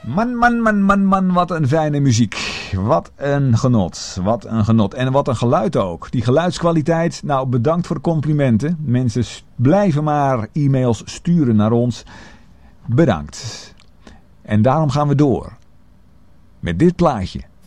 Man, wat een fijne muziek. Wat een genot. Wat een genot. En wat een geluid ook. Die geluidskwaliteit. Nou, bedankt voor de complimenten. Mensen blijven maar e-mails sturen naar ons. Bedankt. En daarom gaan we door. Met dit plaatje.